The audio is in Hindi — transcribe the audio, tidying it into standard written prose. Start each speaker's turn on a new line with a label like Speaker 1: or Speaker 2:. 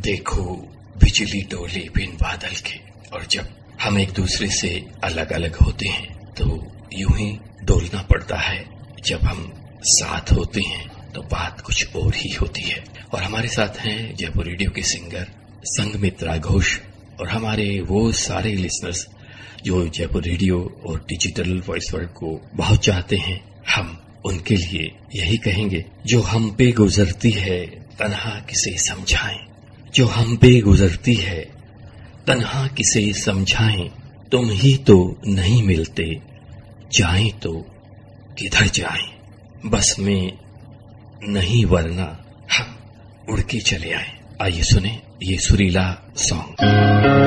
Speaker 1: देखो बिजली डोले बिन बादल के। और जब हम एक दूसरे से अलग अलग होते हैं तो यूं ही डोलना पड़ता है। जब हम साथ होते हैं तो बात कुछ और ही होती है। और हमारे साथ हैं जयपुर रेडियो के सिंगर संघमित्रा घोष और हमारे वो सारे लिसनर्स जो जयपुर रेडियो और डिजिटल वॉइस वर्ल्ड को बहुत चाहते हैं। हम उनके लिए यही कहेंगे, जो हम पे गुजरती है तन्हा किसे समझाएं, जो हम पे गुजरती है तन्हा किसे समझाएं। तुम ही तो नहीं मिलते, जाएं तो किधर जाएं। बस में नहीं वरना हम उड़ के चले आए। आइए सुने ये सुरीला सॉन्ग।